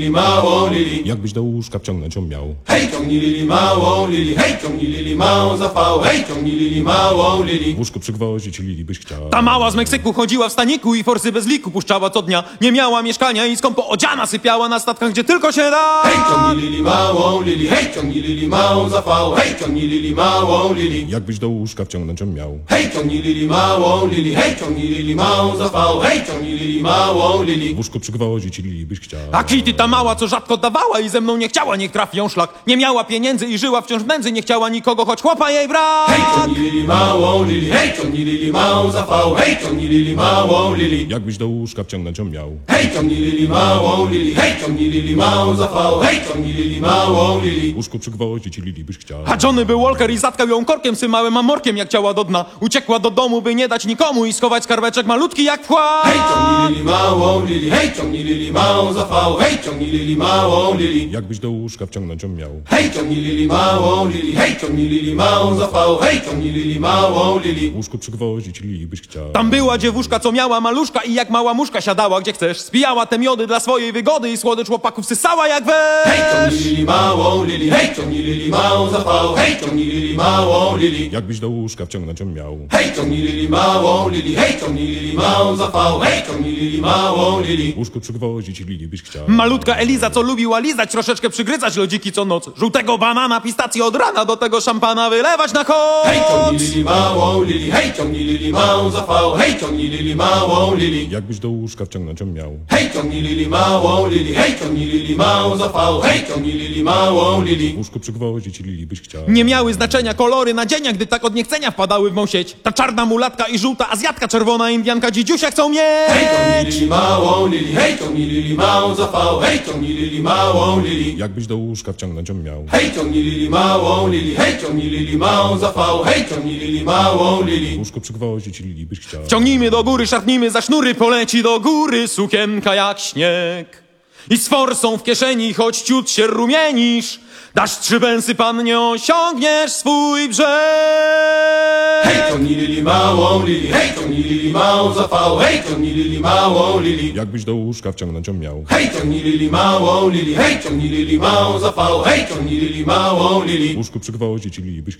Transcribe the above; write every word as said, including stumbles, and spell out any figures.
małą Lili. Jakbyś do łóżka wciągnąć ją miał. Hej, ciągnij Lili małą Lili, hej, ciągnij Lili małą za V, hej, ciągnij Lili małą Lili. W łóżku przygwoździć Lili byś chciał. Ta mała z Meksyku chodziła w staniku i forsy bez liku puszczała co dnia. Nie miała mieszkania i skąpo odziana sypiała na statkach, gdzie tylko się da. Hej, ciągnij Lili małą Lili, hej, ciągnij Lili małą za V, hej, ciągnij Lili małą Lili. Jakbyś do łóżka wciągnąć ją miał. Hej, ciągnij Lili małą Lili, hej, ciągnij Lili małą za V, hej, ciągnij Lili małą Lili. W łóżku przygwoździć Lili byś chciał. A Kitty ta mała, co rzadko dawała i ze mną nie chciała, niech trafi ją szlak. Nie miała pieniędzy i żyła wciąż w nędzy, nie chciała nikogo, choć chłopa jej brak. Hej, ciągnij Lili małą Lili, hej, ciągnij Lili małą za V, hej, ciągnij Lili małą Lili. Jakbyś do łóżka wciągnąć ją miał. Hej, ciągnij Lili małą Lili, hej, ciągnij Lili małą za V, hej, ciągnij Lili małą Lili. W łóżku przygwoździć Lili byś chciał. A Johnny był Walker i zatkał ją korkiem symałym amorkiem, jak ciała do dna. Uciekła do domu, by nie dać nikomu i schować skarbeczek malutki jak wkład. Hej, ciągnij Lili małą Lili, hej, ciągnij Lili małą za V, hej, ciągnij Lili małą Lili. Jakbyś do łóżka wciągnąć ją miał. Hej, ciągnij Lili małą Lili, hej, ciągnij Lili małą za V, hej, ciągnij Lili małą Lili. W łóżku przygwoździć Lili byś chciał. Tam była dziewuszka, co miała maluszka i jak mała muszka siadała gdzie chcesz. Spijała te miody dla swojej wygody i słodycz chłopaków sysała jak Hej, ciągnij wesz. Lili małą Lili, hej, ciągnij Lili małą za V, hej, ciągnij Lili małą Lili. Jakbyś do łóżka wciągnąć ją miał. Hej, ciągnij Lili małą Lili, hej, ciągnij Lili małą za V, hej, ciągnij Lili małą Lili. W łóżku przygwoździć Lili byś chciał. Malutka Eliza, co lubiła lizać, troszeczkę przygryzać lodziki co noc. Żółtego banana, pistację od rana, do tego szampana wylewać na koc. Hej, ciągnij Lili małą Lili, hej, ciągnij Lili małą za V, hej, ciągnij Lili małą Lili. Jakbyś do łóżka wciągnąć ją miał. Hej, ciągnij Lili małą Lili, hej, ciągnij Lili małą za V, hej, ciągnij Lili małą Lili. W łóżku przygwoździć Lili byś chciał. Nie miały znaczenia kolory nadzienia, gdy tak od niechcenia wpadały w mą sieć. Ta czarna mulatka i żółta azjatka, czerwona indianka, dzidziusia chcą Hej, ciągnij mieć. Lili małą Lili, hej, ciągnij Lili małą za V, hej, ciągnij Lili małą Lili. Jakbyś do łóżka wciągnąć ją miał. Hej, ciągnij Lili małą Lili, hej, ciągnij Lili małą za V, hej, ciągnij Lili małą W Lili. łóżku przygwoździć Lili byś chciał. Ciągnijmy do góry, szarpnijmy za sznury, poleci do góry sukienka jak śnieg. I z forsą w kieszeni, choć ciut się rumienisz, dasz trzy pensy, pannie, osiągniesz swój brzeg. Hej, ciągnij Lili małą Lili, hej, ciągnij Lili małą za V, hej, ciągnij Lili małą Lili. Jakbyś do łóżka wciągnąć ją miał. Hej, ciągnij Lili małą Lili, hej, ciągnij Lili małą za V, hej, ciągnij Lili małą W Lili. łóżku przygwoździć Lili byś chciał.